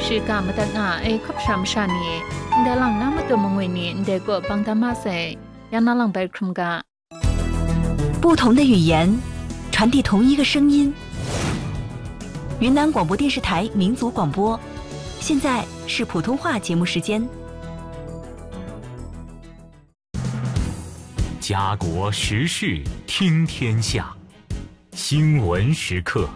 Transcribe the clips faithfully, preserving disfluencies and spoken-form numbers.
是干么的那哎可上山呢？你的浪那么多梦为你，你的个帮他妈噻，要那浪白空个。 不同的语言，传递同一个声音。云南广播电视台民族广播，现在是普通话节目时间。 家国时事听天下，新闻时刻。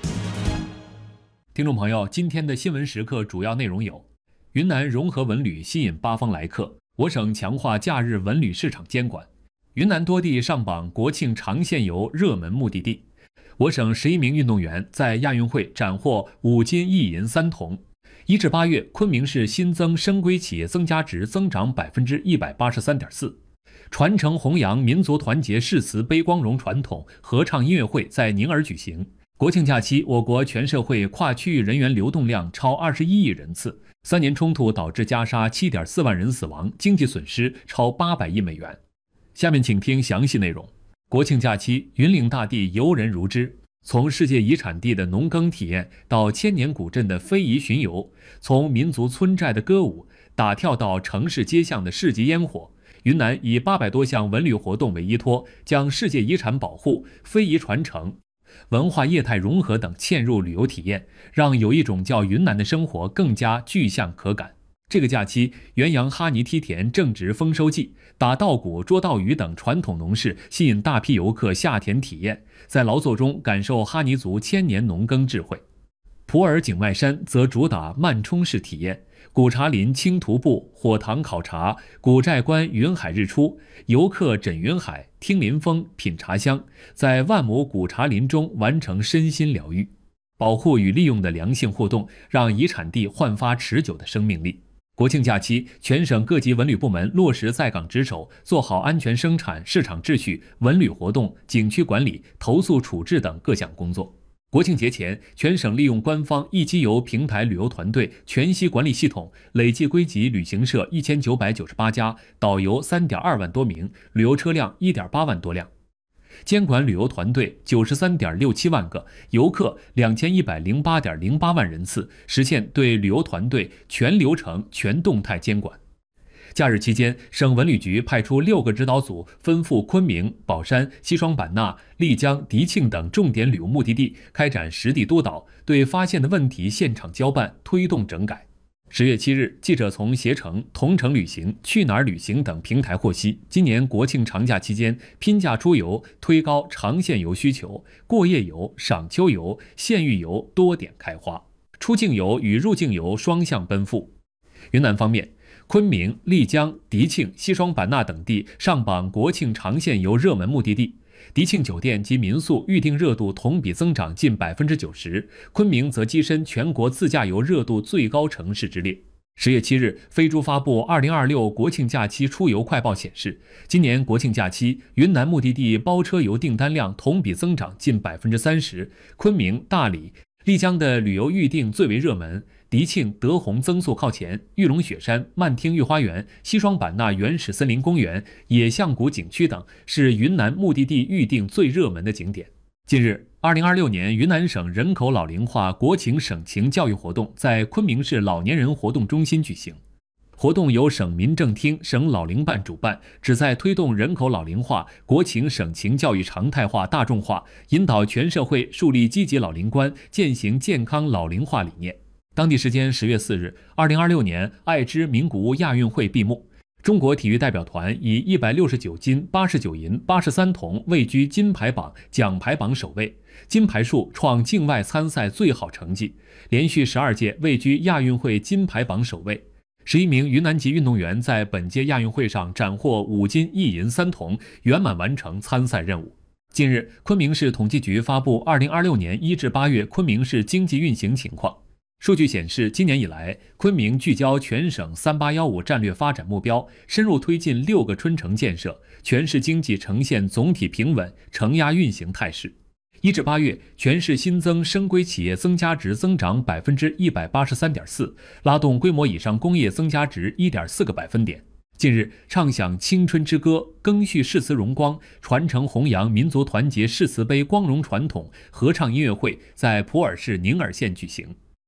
听众朋友，今天的新闻时刻主要内容有：云南融合文旅吸引八方来客，我省强化假日文旅市场监管；云南多地上榜国庆长线游热门目的地；我省十一名运动员在亚运会斩获五金一银三铜；一至八月，昆明市新增生规企业增加值增长百分之一百八十三点四；传承弘扬民族团结誓词碑光荣传统合唱音乐会在宁洱举行。国庆假期，我国全社会跨区域人员流动量超二十一亿人次，三年冲突导致加沙七点四万人死亡，经济损失超八百亿美元。下面请听详细内容。国庆假期，云岭大地游人如织，从世界遗产地的农耕体验到千年古镇的非遗巡游，从民族村寨的歌舞打跳到城市街巷的市集烟火。云南以八百多项文旅活动为依托，将世界遗产保护、非遗传承、文化业态融合等嵌入旅游体验，让有一种叫云南的生活更加具象可感。这个假期，元阳哈尼梯田正值丰收季，打稻谷、捉稻鱼等传统农事吸引大批游客下田体验，在劳作中感受哈尼族千年农耕智慧。普洱景迈山则主打慢冲式体验，古茶林轻徒步、火塘烤茶、古寨关云海日出，游客枕云海、听林风、品茶香，在万亩古茶林中完成身心疗愈。保护与利用的良性互动，让遗产地焕发持久的生命力。国庆假期，全省各级文旅部门落实在岗值守，做好安全生产、市场秩序、文旅活动、景区管理、投诉处置等各项工作。国庆节前，全省利用官方易机游平台旅游团队全息管理系统，累计归集旅行社一千九百九十八家，导游三点二万多名，旅游车辆一点八万多辆，监管旅游团队九十三点六七万个，游客两千一百零八点零八万人次，实现对旅游团队全流程、全动态监管。假日期间，省文旅局派出六个指导组，奔赴昆明、保山、西双版纳、丽江、迪庆等重点旅游目的地，开展实地督导，对发现的问题现场交办，推动整改。十月七日，记者从携程、同程旅行、去哪儿旅行等平台获悉，今年国庆长假期间，拼假出游推高长线游需求，过夜游、赏秋游、县域游多点开花，出境游与入境游双向奔赴。云南方面，昆明、丽江、迪庆、西双版纳等地上榜国庆长线游热门目的地。迪庆酒店及民宿预订热度同比增长近百分之九十，昆明则跻身全国自驾游热度最高城市之列。十月七日，飞猪发布二零二六国庆假期出游快报显示，今年国庆假期，云南目的地包车游订单量同比增长近百分之三十，昆明、大理、丽江的旅游预订最为热门。迪庆、德宏增速靠前，玉龙雪山、曼听御花园、西双版纳原始森林公园、野象谷景区等是云南目的地预订最热门的景点。近日，二零二六年云南省人口老龄化国情省情教育活动在昆明市老年人活动中心举行。活动由省民政厅、省老龄办主办，旨在推动人口老龄化、国情省情教育常态化、大众化，引导全社会树立积极老龄观，践行健康老龄化理念。当地时间十月四日，二零二六年爱知名古屋亚运会闭幕。中国体育代表团以一百六十九金、八十九银、八十三铜位居金牌榜、奖牌榜首位，金牌数创境外参赛最好成绩，连续十二届位居亚运会金牌榜首位。十一名云南籍运动员在本届亚运会上斩获五金一银三铜，圆满完成参赛任务。近日，昆明市统计局发布二零二六年一至八月昆明市经济运行情况。数据显示，今年以来，昆明聚焦全省三八一五战略发展目标，深入推进六个春城建设，全市经济呈现总体平稳、承压运行态势。一至八月，全市新增生规企业增加值增长百分之一百八十三点四，拉动规模以上工业增加值一点四个百分点。近日，唱响青春之歌，赓续誓词荣光，传承弘扬民族团结誓词碑光荣传统合唱音乐会在普洱市宁洱县举行。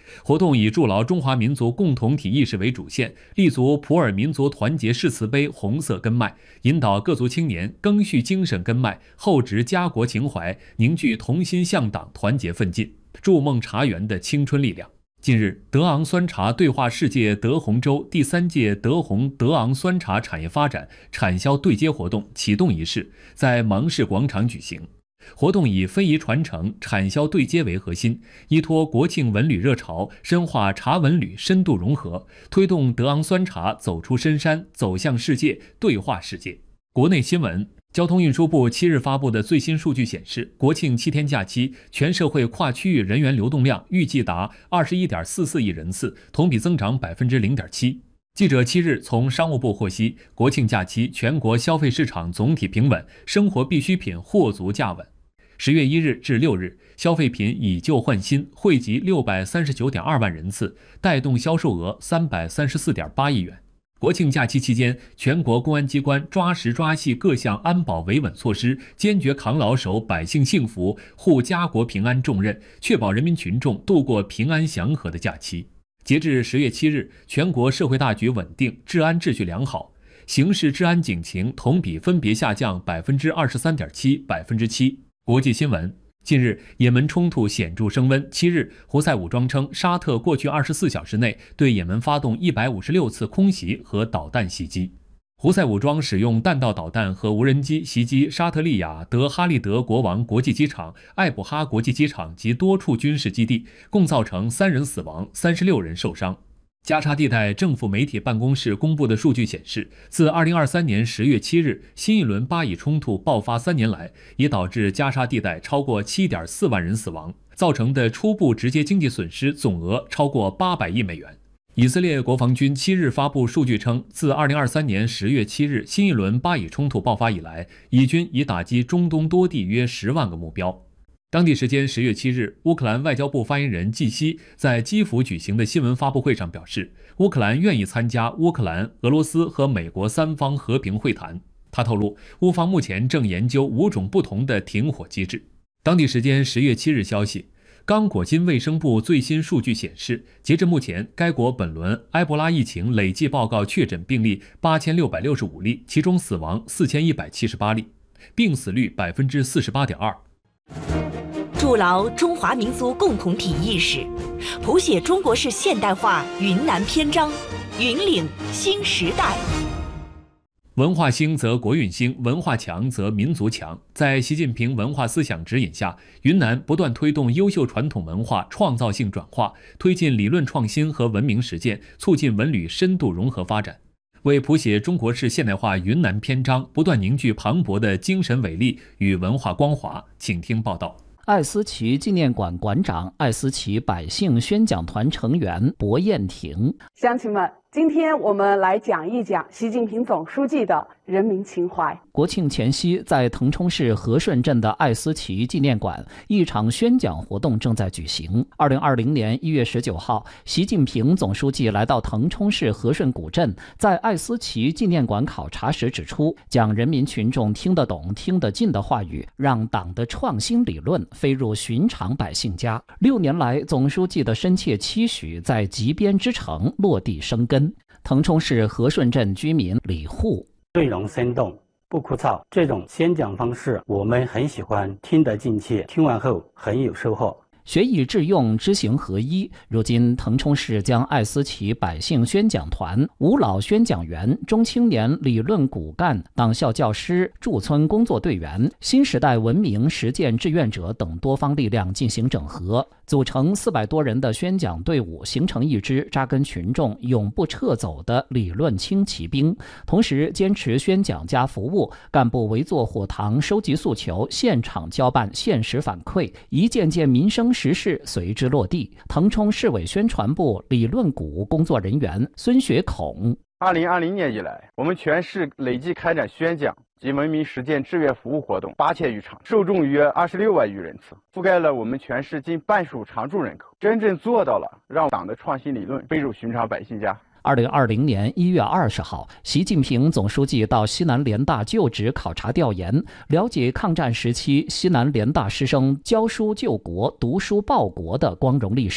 活动以筑牢中华民族共同体意识为主线，立足普洱民族团结誓词碑红色根脉，引导各族青年赓续精神根脉，厚植家国情怀，凝聚同心向党团结奋进，筑梦茶园的青春力量。近日，德昂酸茶对话世界德宏州第三届德宏德昂酸茶产业发展产销对接活动启动仪式在芒市广场举行。活动以非遗传承、产销对接为核心，依托国庆文旅热潮，深化茶文旅深度融合，推动德昂酸茶走出深山，走向世界，对话世界。国内新闻。交通运输部七日发布的最新数据显示，国庆七天假期全社会跨区域人员流动量预计达 二十一点四四亿人次，同比增长 百分之零点七。记者七日从商务部获悉，国庆假期全国消费市场总体平稳，生活必需品货足价稳。十月一日至六日，消费品以旧换新，惠及六百三十九点二万人次，带动销售额三百三十四点八亿元。国庆假期期间，全国公安机关抓实抓细各项安保维稳措施，坚决扛牢守百姓幸福、护家国平安重任，确保人民群众度过平安祥和的假期。截至十月七日，全国社会大局稳定，治安秩序良好，刑事治安警情同比分别下降 百分之二十三点七、百分之七。国际新闻。近日，也门冲突显著升温。七日，胡塞武装称，沙特过去二十四小时内对也门发动一百五十六次空袭和导弹袭击。胡塞武装使用弹道导弹和无人机袭击沙特利雅德哈利德国王国际机场、艾卜哈国际机场及多处军事基地，共造成三人死亡、三十六人受伤。加沙地带政府媒体办公室公布的数据显示，自二零二三年十月七日新一轮巴以冲突爆发三年来，已导致加沙地带超过 七点四万人死亡，造成的初步直接经济损失总额超过八百亿美元。以色列国防军七日发布数据称，自二零二三年十月七日新一轮巴以冲突爆发以来，以军已打击中东多地约十万个目标。当地时间十月七日，乌克兰外交部发言人季希在基辅举行的新闻发布会上表示，乌克兰愿意参加乌克兰、俄罗斯和美国三方和平会谈。他透露，乌方目前正研究五种不同的停火机制。当地时间十月七日消息，刚果金卫生部最新数据显示，截至目前，该国本轮埃博拉疫情累计报告确诊病例八千六百六十五例，其中死亡四千一百七十八例，病死率 百分之四十八点二。 筑牢中华民族共同体意识，谱写中国式现代化云南篇章，云岭新时代。 文化兴则国运兴，文化强则民族强。在习近平文化思想指引下，云南不断推动优秀传统文化创造性转化，推进理论创新和文明实践，促进文旅深度融合发展。为谱写中国式现代化云南篇章，不断凝聚磅礴的精神伟力与文化光华。请听报道。 爱思齐纪念馆馆长、爱思齐百姓宣讲团成员薄燕婷， 乡亲们，今天我们来讲一讲习近平总书记的人民情怀。 国庆前夕，在腾冲市和顺镇的爱思齐纪念馆，一场宣讲活动正在举行。二零二零年一月十九号，习近平总书记来到腾冲市和顺古镇，在爱思齐纪念馆考察时指出，讲人民群众听得懂、听得进的话语，让党的创新理论飞入寻常百姓家。六年来，总书记的深切期许在极边之城落地生根。腾冲市和顺镇居民李护， 内容生动不枯燥，这种宣讲方式我们很喜欢，听得进去，听完后很有收获。 学以致用，知行合一。如今，腾冲市将爱思齐百姓宣讲团、五老宣讲员、中青年理论骨干、党校教师、驻村工作队员、新时代文明实践志愿者等多方力量进行整合，组成四百多人的宣讲队伍，形成一支扎根群众、永不撤走的理论轻骑兵。同时，坚持宣讲加服务，干部围坐火塘，收集诉求，现场交办，现实反馈，一件件民生实事随之落地。腾冲市委宣传部理论股工作人员孙学孔， 二零二零年以来，我们全市累计开展宣讲及文明实践志愿服务活动八千余场，受众约二十六万余人次，覆盖了我们全市近半数常住人口，真正做到了让党的创新理论飞入寻常百姓家。 二零二零年一月二十号，习近平总书记到西南联大就职考察调研，了解抗战时期西南联大师生教书救国、读书报国的光荣历史。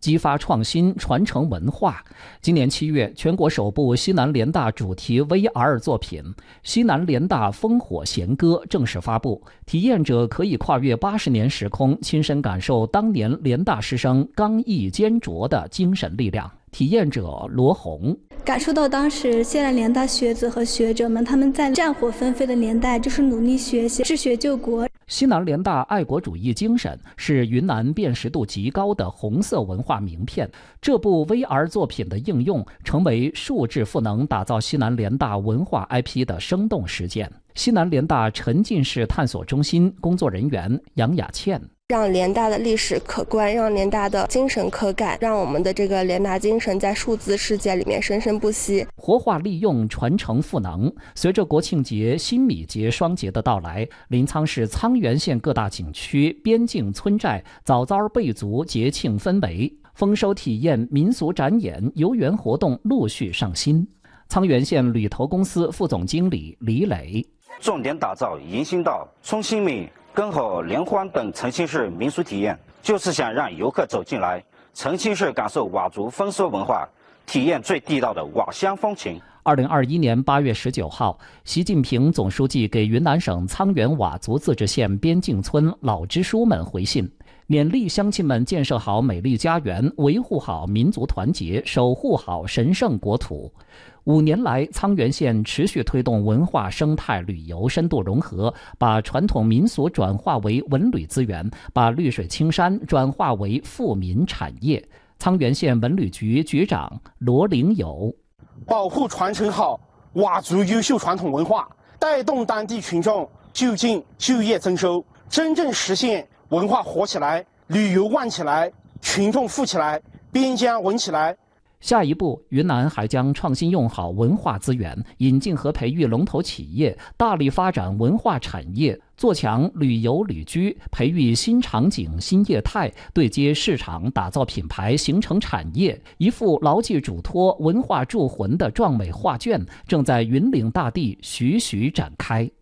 激发创新，传承文化。今年七月，全国首部西南联大主题 V R 作品《西南联大烽火弦歌》正式发布，体验者可以跨越八十年时空，亲身感受当年联大师生刚毅坚卓的精神力量。体验者罗红感受到当时西南联大学子和学者们他们在战火纷飞的年代就是努力学习，治学救国。 西南联大爱国主义精神是云南辨识度极高的红色文化名片。这部 V R 作品的应用成为数智赋能打造西南联大文化 I P 的生动实践。西南联大沉浸式探索中心工作人员杨雅倩， 让联大的历史可观，让联大的精神可感，让我们的这个联大精神在数字世界里面生生不息。 活化利用，传承赋能。随着国庆节、新米节双节的到来，临沧市沧源县各大景区、边境村寨早早备足节庆氛围，丰收体验、民俗展演、游园活动陆续上新。沧源县旅投公司副总经理李磊， 重点打造迎新道、冲新米、根河联欢等澄清市民俗体验，就是想让游客走进来，澄清市感受佤族风俗文化，体验最地道的佤乡风情。 二零二一年八月十九号，习近平总书记给云南省沧源佤族自治县边境村老支书们回信，勉励乡亲们建设好美丽家园，维护好民族团结，守护好神圣国土。五年来，沧源县持续推动文化生态旅游深度融合，把传统民俗转化为文旅资源，把绿水青山转化为富民产业。沧源县文旅局局长罗凌友， 保护传承好佤族优秀传统文化，带动当地群众就近就业增收，真正实现文化活起来，旅游旺起来，群众富起来，边疆稳起来。 下一步，云南还将创新用好文化资源，引进和培育龙头企业，大力发展文化产业，做强旅游旅居，培育新场景新业态，对接市场，打造品牌，形成产业。一幅牢记嘱托、文化铸魂的壮美画卷正在云岭大地徐徐展开。